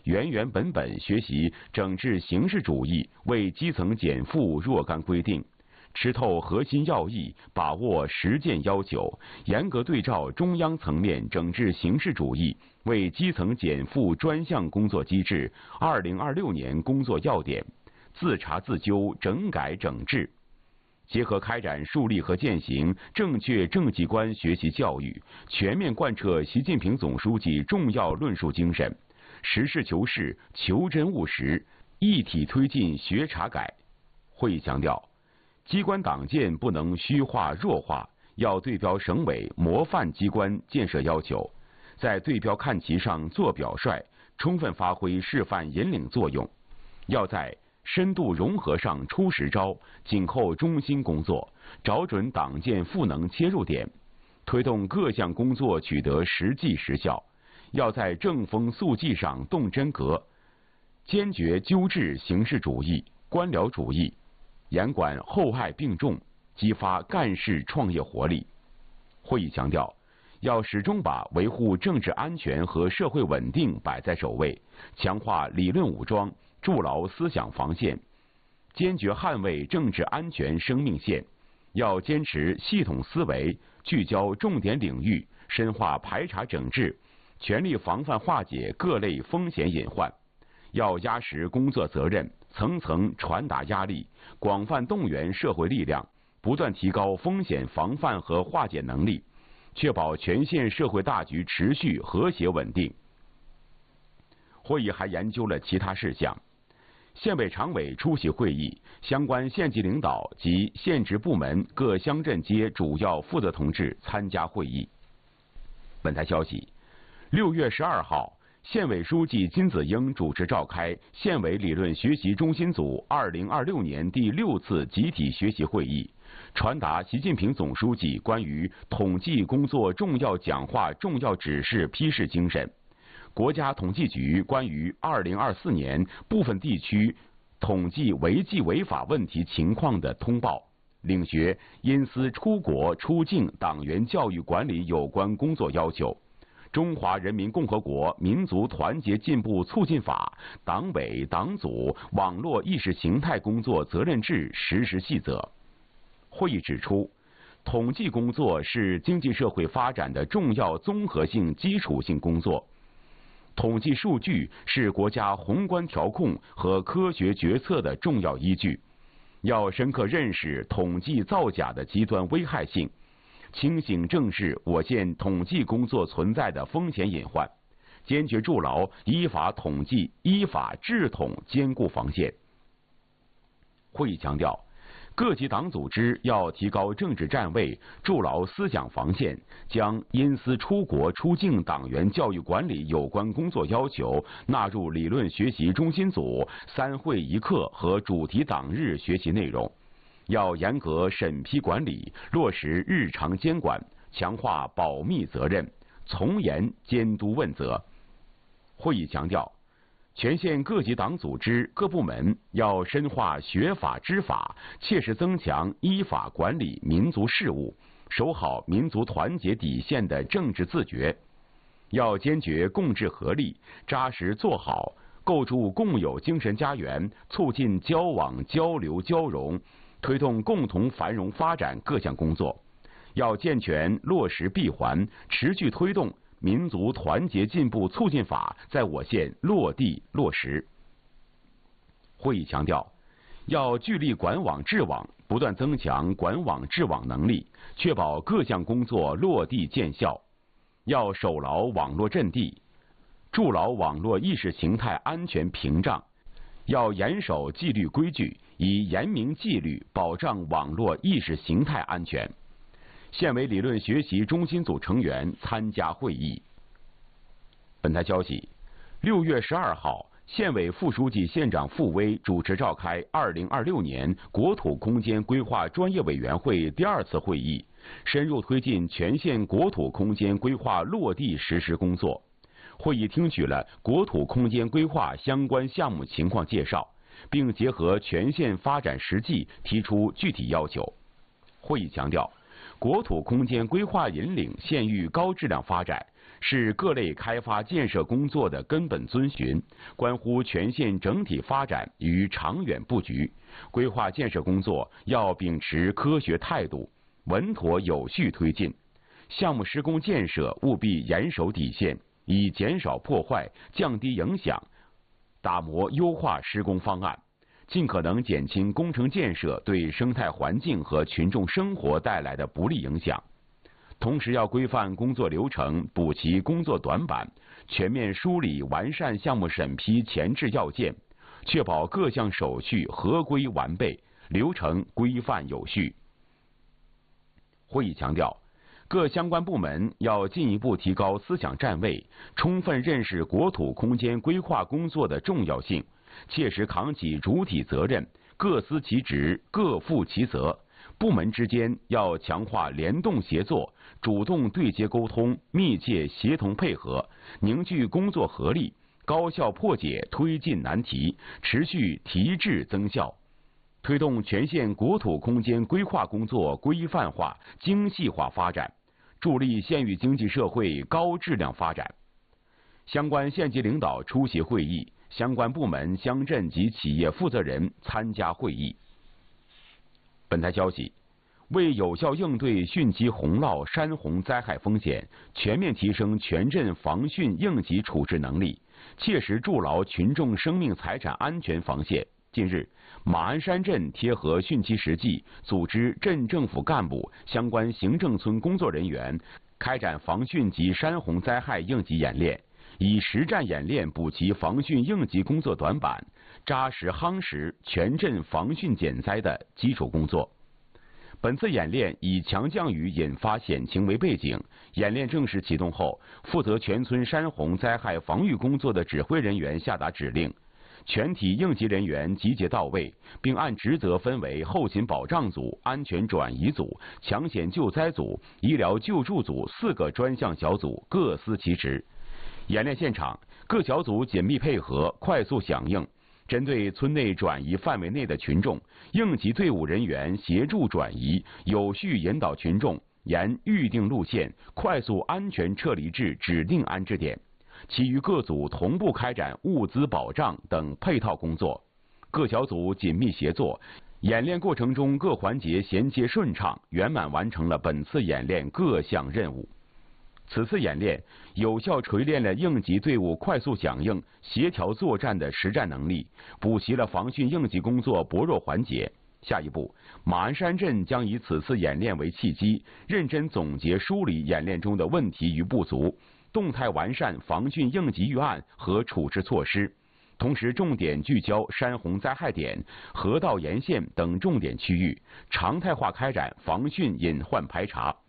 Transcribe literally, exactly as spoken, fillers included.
原原本本学习整治形式主义为基层减负若干规定，吃透核心要义，把握实践要求，严格对照中央层面整治形式主义为基层减负专项工作机制二零二六年工作要点，自查自纠，整改整治。结合开展树立和践行正确政绩观学习教育，全面贯彻习近平总书记重要论述精神，实事求是、求真务实，一体推进学查改。会议强调，机关党建不能虚化弱化，要对标省委模范机关建设要求，在对标看齐上做表率，充分发挥示范引领作用。要在深度融合上出实招，紧扣中心工作，找准党建赋能切入点，推动各项工作取得实际实效。要在正风肃纪上动真格，坚决纠治形式主义、官僚主义，严管厚爱并重，激发干事创业活力。会议强调，要始终把维护政治安全和社会稳定摆在首位，强化理论武装，筑牢思想防线，坚决捍卫政治安全生命线。要坚持系统思维，聚焦重点领域，深化排查整治，全力防范化解各类风险隐患。要压实工作责任，层层传达压力，广泛动员社会力量，不断提高风险防范和化解能力，确保全县社会大局持续和谐稳定。会议还研究了其他事项。县委常委出席会议，相关县级领导及县直部门各乡镇街主要负责同志参加会议。本台消息，六月十二号，县委书记金子英主持召开县委理论学习中心组二零二六年第六次集体学习会议，传达习近平总书记关于统计工作重要讲话重要指示批示精神。国家统计局关于二零二四年部分地区统计违纪违法问题情况的通报，领学因私出国出境党员教育管理有关工作要求，中华人民共和国民族团结进步促进法党委党组网络意识形态工作责任制实施细则。会议指出，统计工作是经济社会发展的重要综合性基础性工作，统计数据是国家宏观调控和科学决策的重要依据，要深刻认识统计造假的极端危害性，清醒正视我县统计工作存在的风险隐患，坚决筑牢依法统计、依法治统坚固防线。会议强调，各级党组织要提高政治站位，筑牢思想防线，将因私出国出境党员教育管理有关工作要求纳入理论学习中心组三会一课和主题党日学习内容。要严格审批管理，落实日常监管，强化保密责任，从严监督问责。会议强调，全县各级党组织各部门要深化学法知法，切实增强依法管理民族事务，守好民族团结底线的政治自觉。要坚决共治合力，扎实做好构筑共有精神家园，促进交往交流交融，推动共同繁荣发展各项工作。要健全落实闭环，持续推动民族团结进步促进法在我县落地落实。会议强调，要聚力管网治网，不断增强管网治网能力，确保各项工作落地见效。要守牢网络阵地，筑牢网络意识形态安全屏障。要严守纪律规矩，以严明纪律保障网络意识形态安全。县委理论学习中心组成员参加会议。本台消息，六月十二号，县委副书记、县长傅威主持召开二零二六年国土空间规划专业委员会第二次会议，深入推进全县国土空间规划落地实施工作。会议听取了国土空间规划相关项目情况介绍，并结合全县发展实际提出具体要求。会议强调，国土空间规划引领县域高质量发展， 是各类开发建设工作的根本遵循，关乎全县整体发展与长远布局。规划建设工作要秉持科学态度，稳妥有序推进。项目施工建设务必严守底线，以减少破坏、降低影响，打磨优化施工方案，尽可能减轻工程建设对生态环境和群众生活带来的不利影响。同时要规范工作流程，补齐工作短板，全面梳理完善项目审批前置要件，确保各项手续合规完备，流程规范有序。会议强调，各相关部门要进一步提高思想站位，充分认识国土空间规划工作的重要性，切实扛起主体责任，各司其职，各负其责。部门之间要强化联动协作，主动对接沟通，密切协同配合，凝聚工作合力，高效破解推进难题，持续提质增效，推动全县国土空间规划工作规范化、精细化发展，助力县域经济社会高质量发展。相关县级领导出席会议，相关部门、乡镇及企业负责人参加会议。本台消息，为有效应对汛期洪涝、山洪灾害风险，全面提升全镇防汛应急处置能力，切实筑牢群众生命财产安全防线。近日，马鞍山镇贴合汛期实际，组织镇政府干部、相关行政村工作人员开展防汛及山洪灾害应急演练，以实战演练补齐防汛应急工作短板，扎实夯实全镇防汛减灾的基础工作。本次演练以强降雨引发险情为背景，演练正式启动后，负责全村山洪灾害防御工作的指挥人员下达指令，全体应急人员集结到位，并按职责分为后勤保障组、安全转移组、抢险救灾组、医疗救助组四个专项小组，各司其职。演练现场，各小组紧密配合，快速响应。针对村内转移范围内的群众，应急队伍人员协助转移，有序引导群众沿预定路线快速安全撤离至指定安置点。其余各组同步开展物资保障等配套工作，各小组紧密协作，演练过程中各环节衔接顺畅，圆满完成了本次演练各项任务。此次演练有效锤炼了应急队伍快速响应、协调作战的实战能力，补齐了防汛应急工作薄弱环节。下一步，马鞍山镇将以此次演练为契机，认真总结梳理演练中的问题与不足，动态完善防汛应急预案和处置措施，同时重点聚焦山洪灾害点、河道沿线等重点区域，常态化开展防汛隐患排查，